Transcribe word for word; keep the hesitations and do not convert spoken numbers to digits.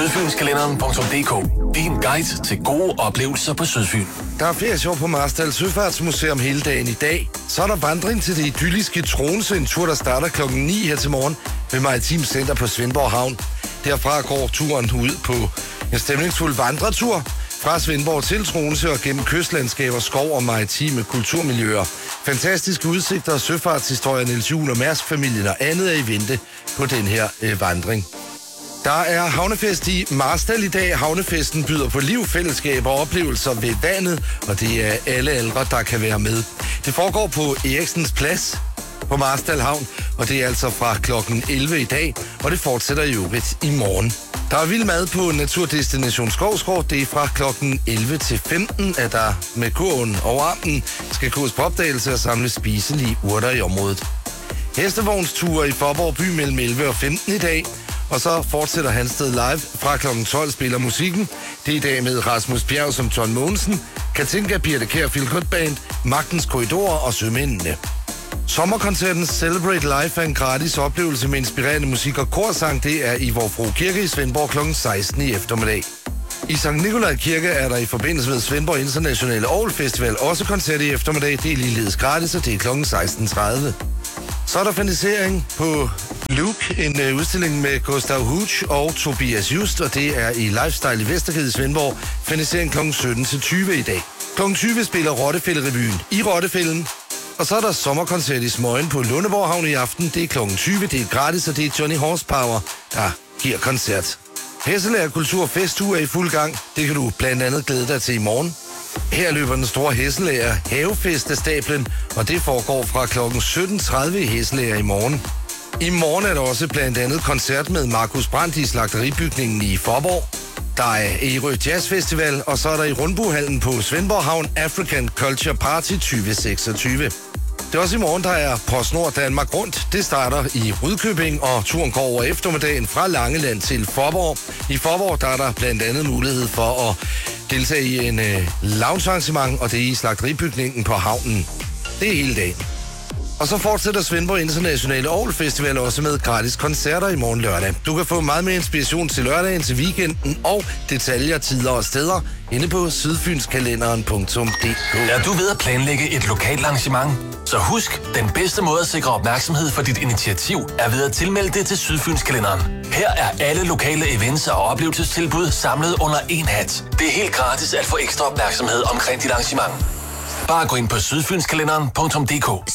Sydfynskalenderen punktum d k. Din guide til gode oplevelser på Sydfyn. Der er ferieshow på Marstal Søfartsmuseum hele dagen i dag. Så er der vandring til det idylliske Tronse, en tur, der starter klokken ni her til morgen ved Maritim Center på Svendborg Havn. Derfra går turen ud på en stemningsfuld vandretur fra Svendborg til Tronse og gennem kystlandskaber, skov og maritime kulturmiljøer. Fantastiske udsigter og søfartshistorier, Niels Juhl og Mærsk-familien og andet er i vente på den her øh, vandring. Der er havnefest i Marstal i dag. Havnefesten byder på liv, fællesskab og oplevelser ved vandet, og det er alle aldre, der kan være med. Det foregår på Eriksens Plads på Marstal Havn, og det er altså fra klokken elleve i dag, og det fortsætter i øvrigt i morgen. Der er vild mad på Naturdestination Skovsgård. Det er fra klokken elleve til femten, at der med kurven over armen skal gås på opdagelse og samle spiselige urter i området. Hestevognsture i Faaborg by mellem elleve og femten i dag. Og så fortsætter Hansted Live fra klokken tolv spiller musikken. Det er i dag med Rasmus Bjerg som John Mogensen, Katinka, Birte Kjær, Phil Good Band, Magtens Korridorer og Sømændene. Sommerkoncerten Celebrate Life er en gratis oplevelse med inspirerende musik og korsang. Det er i Vor Frue Kirke i Svendborg klokken seksten i eftermiddag. I Sankt Nikolaj Kirke er der i forbindelse med Svendborg Internationale Orgel Festival også koncert i eftermiddag. Det er ligeledes gratis, og det er klokken seksten tredive. Så er der fanisering på Luke, en uh, udstilling med Gustav Huch og Tobias Just, og det er i Lifestyle i Vestergade i Svendborg. Fanisering klokken sytten til tyve i dag. klokken tyve spiller Rottefælde-revyen i Rottefælden. Og så er der sommerkoncert i Smøgen på Lundeborg Havn i aften. Det er klokken tyve, det er gratis, og det er Johnny Horsepower, der giver koncert. Hesselager Kultur Festuge er i fuld gang. Det kan du blandt andet glæde dig til i morgen. Her løber den store Hesselager Havefest af stablen, og det foregår fra klokken sytten tredive i Hesselager i morgen. I morgen er der også blandt andet koncert med Markus Brandt i slagteribygningen i Faaborg. Der er Ærø Jazz Festival, og så er der i Rundbohallen på Svendborg Havn African Culture Party tyve seksogtyve. Det er også i morgen, der er PostNord Danmark Rundt. Det starter i Rudkøbing, og turen går over eftermiddagen fra Langeland til Faaborg. I Faaborg der er der blandt andet mulighed for at deltage i en øh, loungearrangement, og det er i slagteribygningen på havnen. Det er hele dagen. Og så fortsætter Svendborg Internationale Orgel Festival også med gratis koncerter i morgen lørdag. Du kan få meget mere inspiration til lørdagen, til weekenden og detaljer, tider og steder inde på sydfynskalenderen punktum d k. Er du ved at planlægge et lokalt arrangement? Så husk, den bedste måde at sikre opmærksomhed for dit initiativ er ved at tilmelde det til Sydfynskalenderen. Her er alle lokale events og oplevelsestilbud samlet under én hat. Det er helt gratis at få ekstra opmærksomhed omkring dit arrangement. Bare gå ind på sydfynskalenderen punktum d k.